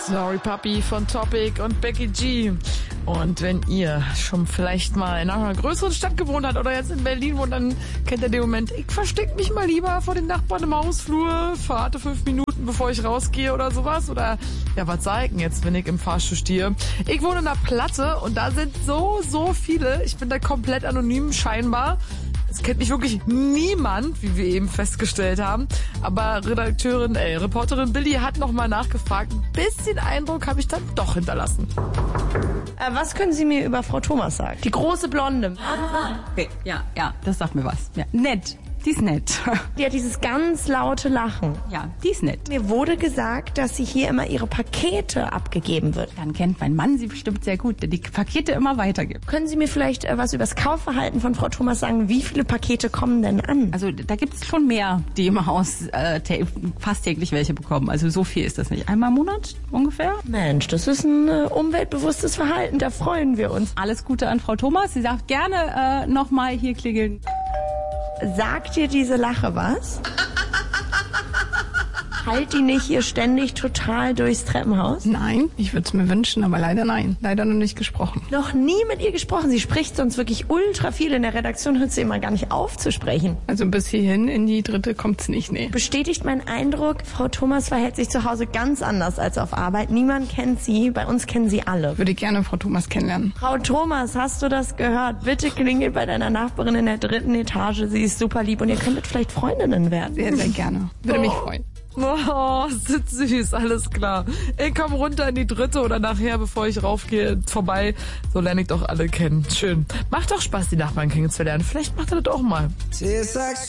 Sorry Puppy von Topic und Becky G. Und wenn ihr schon vielleicht mal in einer größeren Stadt gewohnt habt oder jetzt in Berlin wohnt, dann kennt ihr den Moment, ich verstecke mich mal lieber vor den Nachbarn im Hausflur, warte 5 Minuten, bevor ich rausgehe oder sowas. Oder, ja, was sag ich denn jetzt, wenn ich im Fahrstuhl stehe? Ich wohne in einer Platte und da sind so viele. Ich bin da komplett anonym scheinbar. Es kennt mich wirklich niemand, wie wir eben festgestellt haben. Aber Reporterin Billy hat nochmal nachgefragt. Ein bisschen Eindruck habe ich dann doch hinterlassen. Was können Sie mir über Frau Thomas sagen? Die große Blonde. Okay, ja, das sagt mir was. Ja. Nett. Die ist nett. Die hat dieses ganz laute Lachen. Ja, die ist nett. Mir wurde gesagt, dass sie hier immer ihre Pakete abgegeben wird. Dann kennt mein Mann sie bestimmt sehr gut, der die Pakete immer weitergibt. Können Sie mir vielleicht was über das Kaufverhalten von Frau Thomas sagen? Wie viele Pakete kommen denn an? Also da gibt es schon mehr, die im Haus fast täglich welche bekommen. Also so viel ist das nicht. Einmal im Monat ungefähr. Mensch, das ist ein umweltbewusstes Verhalten. Da freuen wir uns. Alles Gute an Frau Thomas. Sie sagt gerne nochmal hier klingeln. Sagt dir diese Lache was? Halt die nicht hier ständig total durchs Treppenhaus? Nein, ich würde es mir wünschen, aber leider nein. Leider noch nicht gesprochen. Noch nie mit ihr gesprochen. Sie spricht sonst wirklich ultra viel. In der Redaktion hört sie immer gar nicht auf zu sprechen. Also bis hierhin in die dritte kommt's nicht, nee. Bestätigt mein Eindruck, Frau Thomas verhält sich zu Hause ganz anders als auf Arbeit. Niemand kennt sie, bei uns kennen sie alle. Würde gerne Frau Thomas kennenlernen. Frau Thomas, hast du das gehört? Bitte klingelt bei deiner Nachbarin in der 3. Etage. Sie ist super lieb und ihr könntet vielleicht Freundinnen werden. Sehr, sehr gerne. Würde mich freuen. Oh, ist süß, alles klar. Ich komme runter in die 3. oder nachher, bevor ich raufgehe, vorbei. So lerne ich doch alle kennen. Schön. Macht doch Spaß, die Nachbarn kennenzulernen. Vielleicht macht ihr das auch mal.